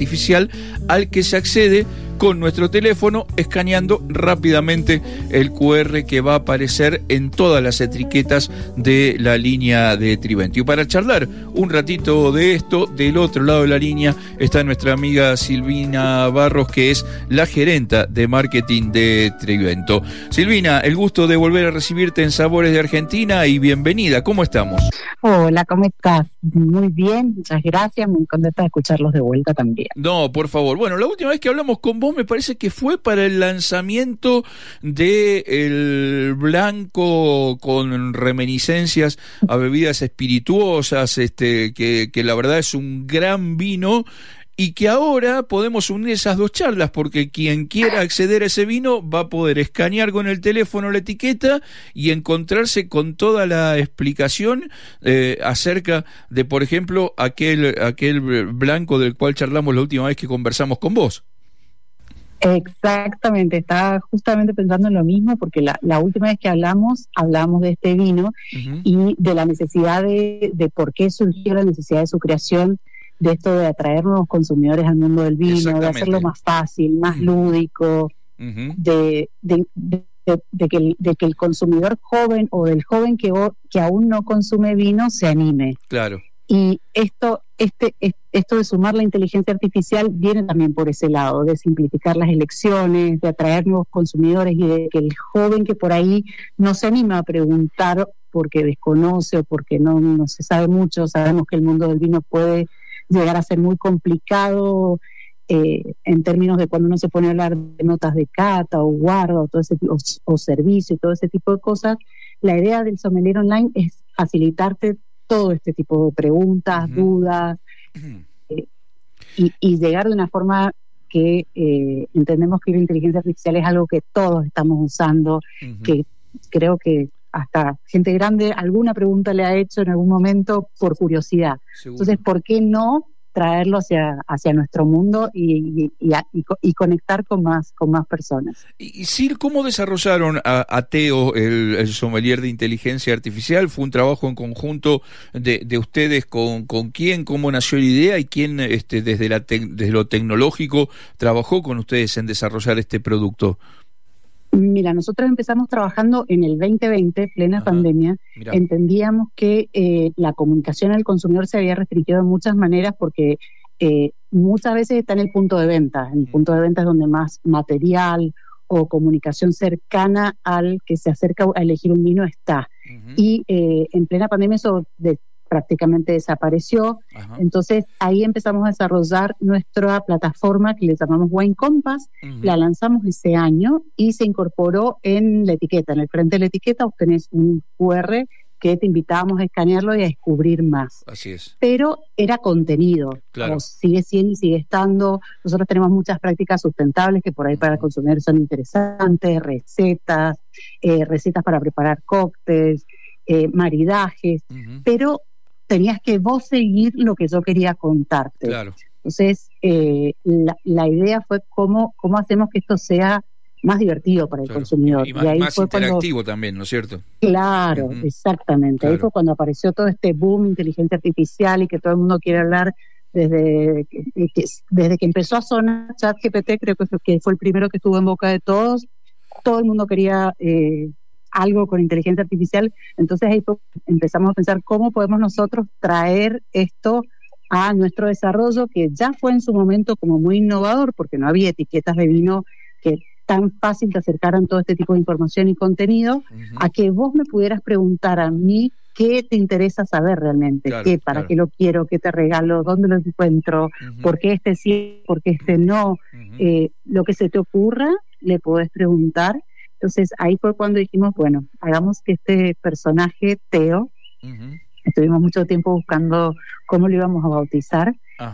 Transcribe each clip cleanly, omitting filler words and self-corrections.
artificial al que se accede con nuestro teléfono, escaneando rápidamente el QR que va a aparecer en todas las etiquetas de la línea de Trivento. Y para charlar un ratito de esto, del otro lado de la línea está nuestra amiga Silvina Barros, que es la gerenta de marketing de Trivento. Silvina, el gusto de volver a recibirte en Sabores de Argentina y bienvenida. ¿Cómo estamos? Hola, ¿cómo estás? Muy bien, muchas gracias, muy contenta de escucharlos de vuelta también. No, por favor. Bueno, la última vez que hablamos con vos me parece que fue para el lanzamiento de el blanco con reminiscencias a bebidas espirituosas, que la verdad es un gran vino. Y que ahora podemos unir esas dos charlas, porque quien quiera acceder a ese vino va a poder escanear con el teléfono la etiqueta y encontrarse con toda la explicación acerca de, por ejemplo, aquel blanco del cual charlamos la última vez que conversamos con vos. Exactamente, estaba justamente pensando en lo mismo, porque la última vez que hablamos de este vino y de la necesidad de por qué surgió la necesidad de su creación, de esto de atraer nuevos consumidores al mundo del vino, de hacerlo más fácil, más lúdico, de que el consumidor joven o del joven que aún no consume vino se anime. Claro. Y esto de sumar la inteligencia artificial viene también por ese lado, de simplificar las elecciones, de atraer nuevos consumidores y de que el joven que por ahí no se anima a preguntar porque desconoce o porque no se sabe mucho. Sabemos que el mundo del vino puede llegar a ser muy complicado en términos de cuando uno se pone a hablar de notas de cata o guarda o todo ese o servicio y todo ese tipo de cosas. La idea del sommelier online es facilitarte todo este tipo de preguntas, dudas, y llegar de una forma que entendemos que la inteligencia artificial es algo que todos estamos usando, que creo que hasta gente grande alguna pregunta le ha hecho en algún momento por curiosidad. Seguro. Entonces, ¿por qué no traerlo hacia nuestro mundo y conectar con más personas? Y Sil, ¿cómo desarrollaron a Teo, el sommelier de inteligencia artificial? ¿Fue un trabajo en conjunto de ustedes con quién? ¿Cómo nació la idea? ¿Y quién desde lo tecnológico trabajó con ustedes en desarrollar este producto? Mira, nosotros empezamos trabajando en el 2020, plena pandemia. Mirá. Entendíamos que la comunicación al consumidor se había restringido de muchas maneras porque muchas veces está en el punto de venta. En el punto de venta es donde más material o comunicación cercana al que se acerca a elegir un vino está. Y en plena pandemia eso prácticamente desapareció. Entonces ahí empezamos a desarrollar nuestra plataforma que le llamamos Wine Compass. La lanzamos ese año y se incorporó en la etiqueta. En el frente de la etiqueta vos tenés un QR que te invitábamos a escanearlo y a descubrir más. Así es. Pero era contenido. Claro. Sigue siendo y sigue estando. Nosotros tenemos muchas prácticas sustentables que por ahí para el consumidor son interesantes, recetas para preparar cócteles, maridajes, pero tenías que vos seguir lo que yo quería contarte. Claro. Entonces, la idea fue cómo hacemos que esto sea más divertido para el consumidor. Y más interactivo también, ¿no es cierto? Claro, exactamente. Claro. Ahí fue cuando apareció todo este boom de inteligencia artificial y que todo el mundo quiere hablar desde que empezó a sonar ChatGPT, creo que fue el primero que estuvo en boca de todos. Todo el mundo quería algo con inteligencia artificial. Entonces ahí empezamos a pensar cómo podemos nosotros traer esto a nuestro desarrollo, que ya fue en su momento como muy innovador, porque no había etiquetas de vino que tan fácil te acercaran todo este tipo de información y contenido, a que vos me pudieras preguntar a mí qué te interesa saber realmente, claro, para qué lo quiero, qué te regalo, dónde lo encuentro, por qué este sí, por qué este no. Lo que se te ocurra, le podés preguntar. Entonces ahí fue cuando dijimos, bueno, hagamos que este personaje, Teo, estuvimos mucho tiempo buscando cómo lo íbamos a bautizar,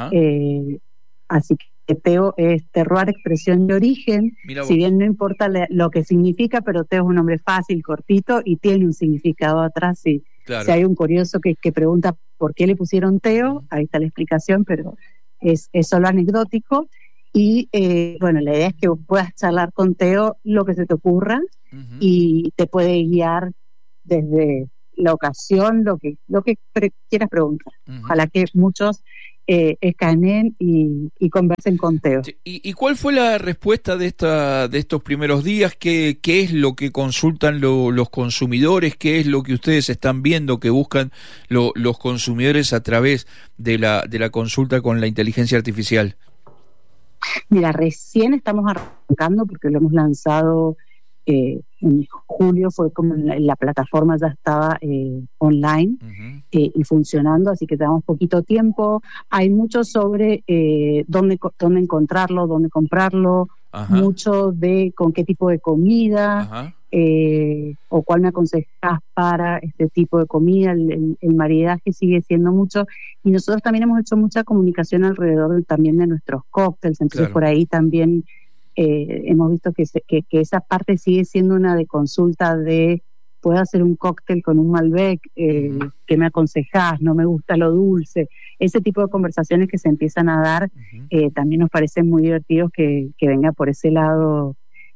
así que Teo es terroir, expresión de origen, si bien no importa lo que significa, pero Teo es un nombre fácil, cortito y tiene un significado atrás. Y claro. Si hay un curioso que pregunta por qué le pusieron Teo, ahí está la explicación, pero es solo anecdótico. Y bueno, la idea es que puedas charlar con Teo lo que se te ocurra y te puede guiar desde la ocasión, lo que quieras preguntar. Ojalá que muchos escaneen y conversen con Teo. ¿Y cuál fue la respuesta de estos primeros días? ¿Qué es lo que consultan los consumidores? ¿Qué es lo que ustedes están viendo que buscan los consumidores a través de la consulta con la inteligencia artificial? Mira, recién estamos arrancando porque lo hemos lanzado en julio, fue como la plataforma ya estaba online y funcionando, así que tenemos poquito tiempo. Hay mucho sobre dónde encontrarlo, dónde comprarlo, mucho de con qué tipo de comida o cuál me aconsejas para este tipo de comida. El maridaje sigue siendo mucho, y nosotros también hemos hecho mucha comunicación alrededor también de nuestros cócteles, entonces por ahí también hemos visto que esa parte sigue siendo una de consulta de puedo hacer un cóctel con un Malbec, ¿qué me aconsejás? No me gusta lo dulce. Ese tipo de conversaciones que se empiezan a dar también nos parecen muy divertidos que venga por ese lado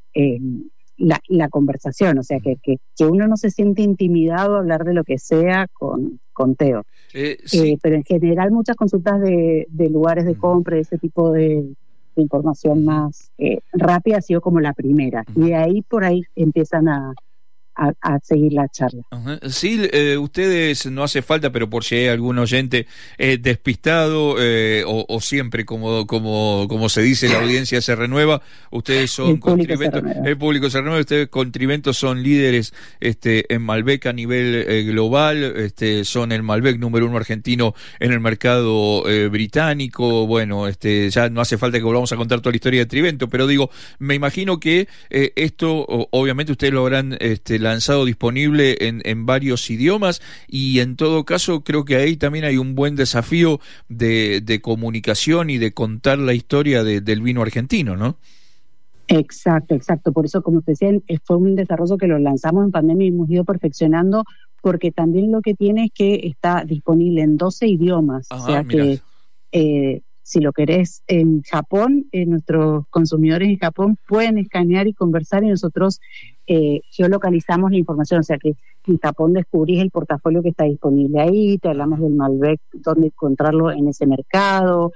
la conversación, o sea, que uno no se siente intimidado a hablar de lo que sea con Teo. Sí. Pero en general muchas consultas de lugares de compra, ese tipo de información más rápida ha sido como la primera, y de ahí por ahí empiezan a seguir la charla. Sí, ustedes, no hace falta, pero por si hay algún oyente despistado o siempre, como se dice, la audiencia se renueva, ustedes son el público se renueva, ustedes con Trivento son líderes en Malbec a nivel global, son el Malbec número 1 argentino en el mercado británico. Bueno, ya no hace falta que volvamos a contar toda la historia de Trivento, pero digo, me imagino que esto, obviamente ustedes lo habrán lanzado disponible en varios idiomas, y en todo caso creo que ahí también hay un buen desafío de comunicación y de contar la historia del vino argentino, ¿no? Exacto. Por eso, como te decía, fue un desarrollo que lo lanzamos en pandemia y hemos ido perfeccionando, porque también lo que tiene es que está disponible en 12 idiomas. O sea que si lo querés en Japón, nuestros consumidores en Japón pueden escanear y conversar, y nosotros geolocalizamos la información, o sea que en Japón descubrís el portafolio que está disponible ahí, te hablamos del Malbec, dónde encontrarlo en ese mercado,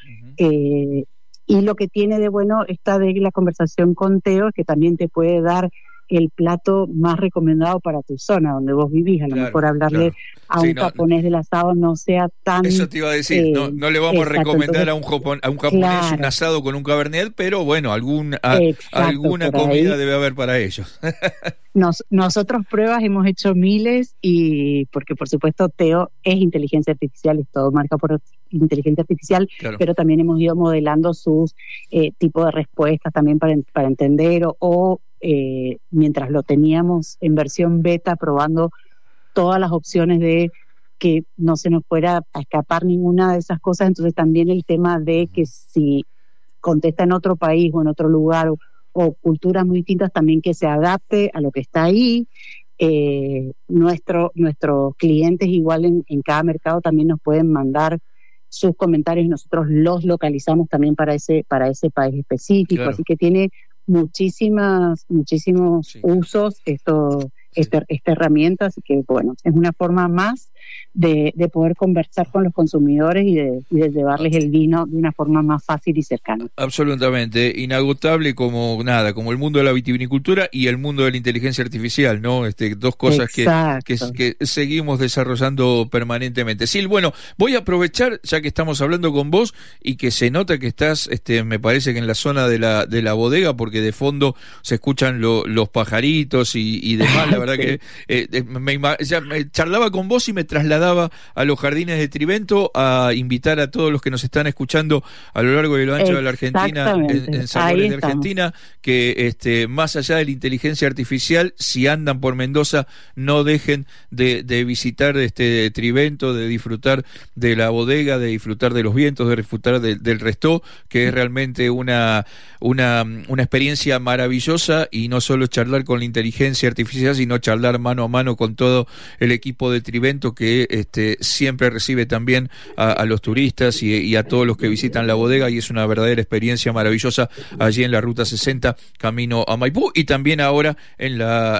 y lo que tiene de bueno esta de la conversación con Teo es que también te puede dar el plato más recomendado para tu zona donde vos vivís. A lo mejor hablarle a un japonés del asado no sea tan... Eso te iba a decir, no le vamos a recomendar entonces, a un japonés un asado con un cabernet, pero bueno, alguna comida debe haber para ellos. Nosotros pruebas hemos hecho miles, y porque por supuesto Teo es inteligencia artificial, es todo marca por inteligencia artificial, pero también hemos ido modelando sus tipos de respuestas también para entender o mientras lo teníamos en versión beta, probando todas las opciones de que no se nos fuera a escapar ninguna de esas cosas. Entonces también el tema de que si contesta en otro país o en otro lugar o culturas muy distintas, también que se adapte a lo que está ahí. Nuestros clientes igual en cada mercado también nos pueden mandar sus comentarios y nosotros los localizamos también para ese país específico, así que tiene muchísimos usos esta herramienta, así que bueno, es una forma más de poder conversar con los consumidores y de llevarles el vino de una forma más fácil y cercana. Absolutamente, inagotable como el mundo de la vitivinicultura y el mundo de la inteligencia artificial, ¿no? Dos cosas que seguimos desarrollando permanentemente. Sil, bueno, voy a aprovechar, ya que estamos hablando con vos y que se nota que estás, me parece que en la zona de la bodega, porque de fondo se escuchan los pajaritos y demás, la verdad que me charlaba con vos y me trasladaba a los jardines de Trivento a invitar a todos los que nos están escuchando a lo largo y lo ancho de la Argentina, en Sabores de Argentina, que más allá de la inteligencia artificial, si andan por Mendoza, no dejen de visitar Trivento, de disfrutar de la bodega, de disfrutar de los vientos, de disfrutar del resto, que es realmente una experiencia maravillosa, y no solo charlar con la inteligencia artificial, sino bueno charlar mano a mano con todo el equipo de Trivento que siempre recibe también a los turistas y a todos los que visitan la bodega, y es una verdadera experiencia maravillosa allí en la Ruta 60 camino a Maipú, y también ahora en la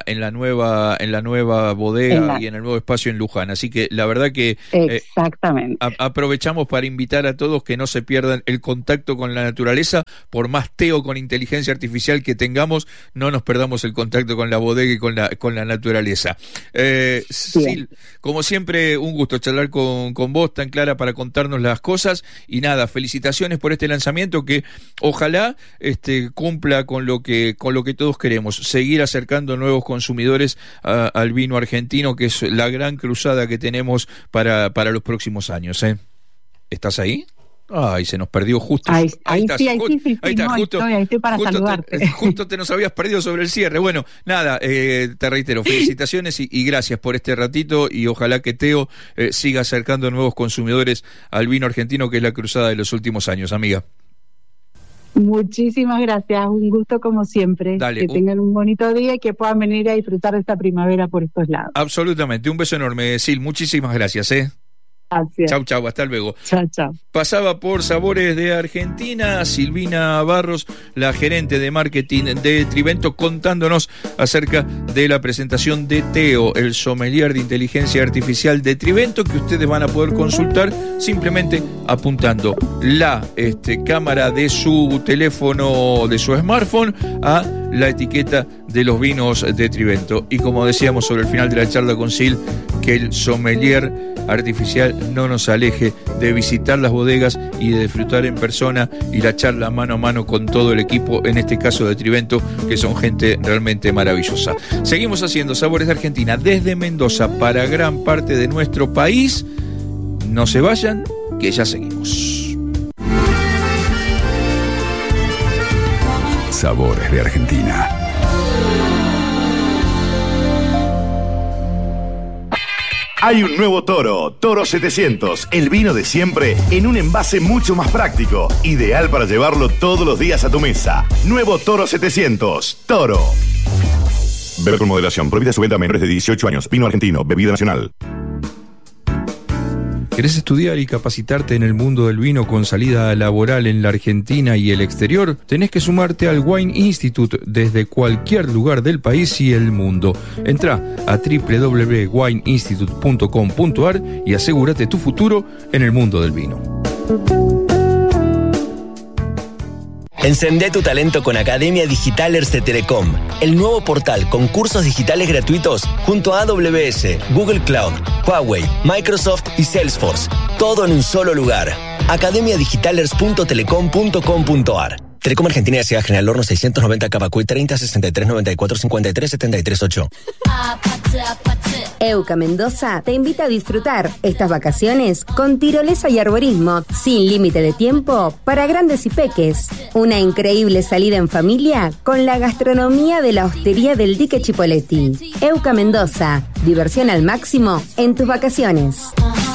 nueva bodega y en el nuevo espacio en Luján. Así que la verdad que exactamente. Aprovechamos para invitar a todos que no se pierdan el contacto con la naturaleza. Por más Teo con inteligencia artificial que tengamos, no nos perdamos el contacto con la bodega y con la naturaleza. Sil, como siempre, un gusto charlar con vos, tan clara para contarnos las cosas, y nada, felicitaciones por este lanzamiento que ojalá cumpla con lo que todos queremos, seguir acercando nuevos consumidores al vino argentino, que es la gran cruzada que tenemos para los próximos años. ¿Estás ahí? Ay, se nos perdió justo. Ahí estoy para saludarte. Justo te nos habías perdido sobre el cierre. Bueno, nada, te reitero, felicitaciones y gracias por este ratito, y ojalá que Teo siga acercando nuevos consumidores al vino argentino, que es la cruzada de los últimos años, amiga. Muchísimas gracias, un gusto como siempre. Dale, que tengan un bonito día y que puedan venir a disfrutar de esta primavera por estos lados. Absolutamente, un beso enorme, Sil, muchísimas gracias. Gracias. Chau, hasta luego. Chau. Pasaba por Sabores de Argentina Silvina Barros, la gerente de marketing de Trivento, contándonos acerca de la presentación de Teo, el sommelier de inteligencia artificial de Trivento, que ustedes van a poder consultar simplemente apuntando la cámara de su teléfono, de su smartphone, a la etiqueta de los vinos de Trivento. Y como decíamos sobre el final de la charla con Sil, que el sommelier artificial no nos aleje de visitar las bodegas y de disfrutar en persona y la charla mano a mano con todo el equipo, en este caso de Trivento, que son gente realmente maravillosa. Seguimos haciendo Sabores de Argentina desde Mendoza para gran parte de nuestro país. No se vayan, que ya seguimos. Sabores de Argentina. Hay un nuevo Toro 700, el vino de siempre en un envase mucho más práctico, ideal para llevarlo todos los días a tu mesa. Nuevo Toro 700, Toro. Beber con moderación, prohibida su venta a menores de 18 años, vino argentino, bebida nacional. ¿Querés estudiar y capacitarte en el mundo del vino con salida laboral en la Argentina y el exterior? Tenés que sumarte al Wine Institute desde cualquier lugar del país y el mundo. Entrá a www.wineinstitute.com.ar y asegúrate tu futuro en el mundo del vino. Encendé tu talento con Academia Digitalers de Telecom, el nuevo portal con cursos digitales gratuitos junto a AWS, Google Cloud, Huawei, Microsoft y Salesforce. Todo en un solo lugar. academiadigitalers.telecom.com.ar. Telecom Argentina S.A. General Horno 690 Cabacuy 30 63 94 53 73 8. EUCA Mendoza te invita a disfrutar estas vacaciones con tirolesa y arborismo sin límite de tiempo para grandes y peques. Una increíble salida en familia con la gastronomía de la hostería del Dique Chipoleti. EUCA Mendoza, diversión al máximo en tus vacaciones.